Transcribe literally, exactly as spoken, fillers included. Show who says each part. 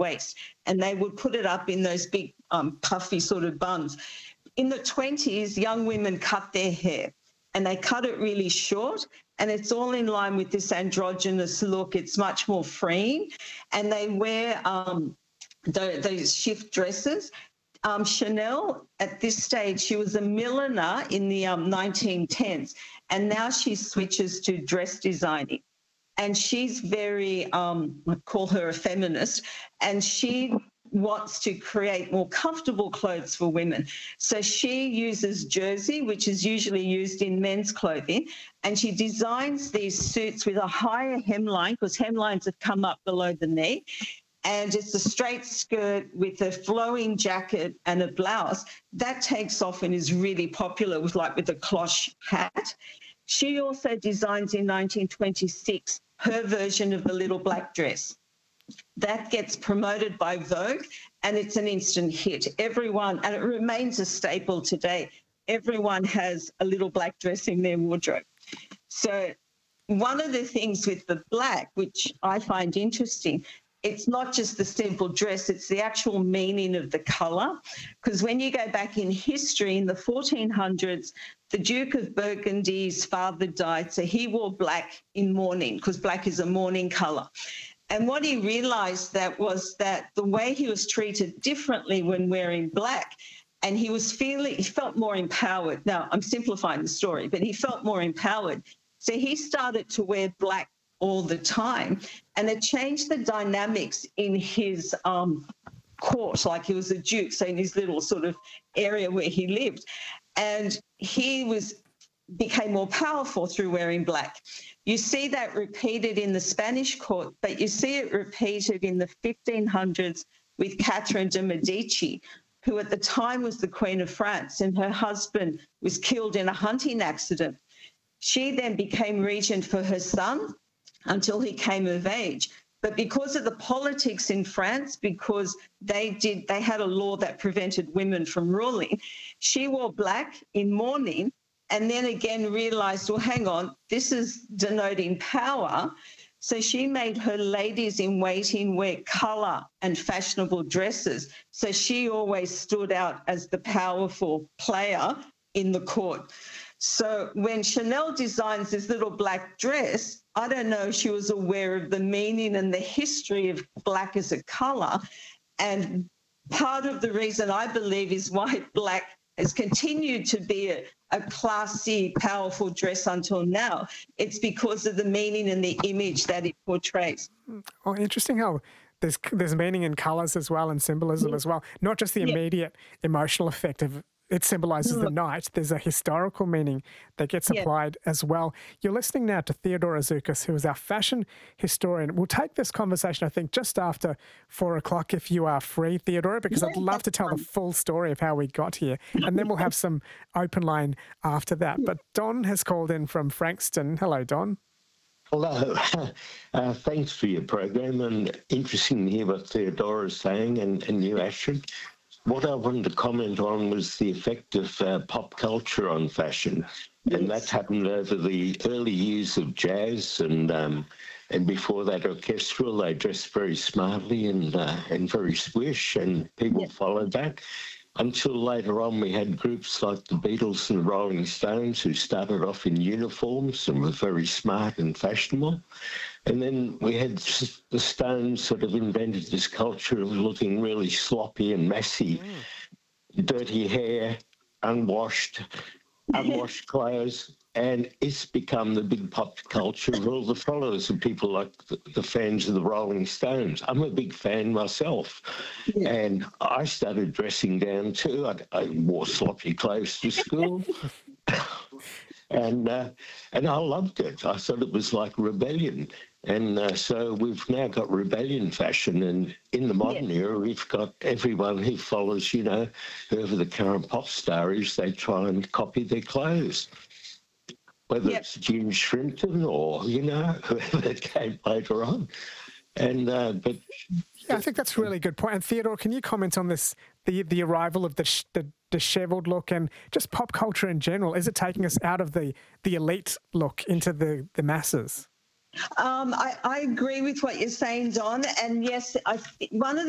Speaker 1: waist, and they would put it up in those big um, puffy sort of buns. In the twenties, young women cut their hair, and they cut it really short, and it's all in line with this androgynous look. It's much more freeing, and they wear um, those, those shift dresses. Um, Chanel, at this stage, she was a milliner in the um, nineteen tens, and now she switches to dress designing. And she's very, um, I call her a feminist, and she wants to create more comfortable clothes for women. So she uses jersey, which is usually used in men's clothing, and she designs these suits with a higher hemline, because hemlines have come up below the knee, and it's a straight skirt with a flowing jacket and a blouse. That takes off and is really popular, with like with a cloche hat. She also designs in nineteen twenty-six her version of the little black dress. That gets promoted by Vogue, and it's an instant hit. Everyone, and it remains a staple today, everyone has a little black dress in their wardrobe. So one of the things with the black, which I find interesting, it's not just the simple dress, it's the actual meaning of the colour. Because when you go back in history, in the fourteen hundreds, the Duke of Burgundy's father died, so he wore black in mourning, because black is a mourning colour. And what he realised that was that the way he was treated differently when wearing black, and he was feeling, he felt more empowered. Now, I'm simplifying the story, but he felt more empowered. So he started to wear black all the time, and it changed the dynamics in his um, court, like he was a duke, so in his little sort of area where he lived. And he was became more powerful through wearing black. You see that repeated in the Spanish court, but you see it repeated in the fifteen hundreds with Catherine de' Medici, who at the time was the Queen of France, and her husband was killed in a hunting accident. She then became regent for her son until he came of age. But because of the politics in France, because they did, they had a law that prevented women from ruling, she wore black in mourning, and then again realised, well, hang on, this is denoting power. So she made her ladies in waiting wear colour and fashionable dresses. So she always stood out as the powerful player in the court. So when Chanel designs this little black dress, I don't know if she was aware of the meaning and the history of black as a colour. And part of the reason I believe is why black has continued to be a, a classy, powerful dress until now. It's because of the meaning and the image that it portrays.
Speaker 2: Oh, interesting how there's there's meaning in colours as well, and symbolism yeah. as well. Not just the immediate yeah. emotional effect of it symbolises the night. There's a historical meaning that gets applied yeah. as well. You're listening now to Theodora Zoukis, who is our fashion historian. We'll take this conversation, I think, just after four o'clock if you are free, Theodora, because yeah, I'd love to tell fun. the full story of how we got here. And then we'll have some open line after that. But Don has called in from Frankston. Hello, Don.
Speaker 3: Hello. Uh, thanks for your program, and interesting to hear what Theodora is saying, and, and you, Astrid. What I wanted to comment on was the effect of uh, pop culture on fashion, yes. and that's happened over the early years of jazz, and um, and before that orchestral. They dressed very smartly and uh, and very swish, and people yes. followed that. Until later on, we had groups like the Beatles and the Rolling Stones, who started off in uniforms and were very smart and fashionable. And then we had the Stones sort of invented this culture of looking really sloppy and messy, mm. dirty hair, unwashed, unwashed clothes. And it's become the big pop culture of all the followers of people like the, the fans of the Rolling Stones. I'm a big fan myself. Yeah. And I started dressing down too. I, I wore sloppy clothes to school. and uh, and I loved it. I thought it was like rebellion. And uh, so we've now got rebellion fashion, and in the modern yeah. era, we've got everyone who follows, you know, whoever the current pop star is, they try and copy their clothes. Whether yep. it's Jim Shrimpton or, you know, whoever came later on. And, uh, but...
Speaker 2: Yeah, I think that's a really good point. And Theodore, can you comment on this, the the arrival of the, sh- the dishevelled look and just pop culture in general? Is it taking us out of the, the elite look into the, the masses?
Speaker 1: Um, I, I agree with what you're saying, Don. And yes, I, one of the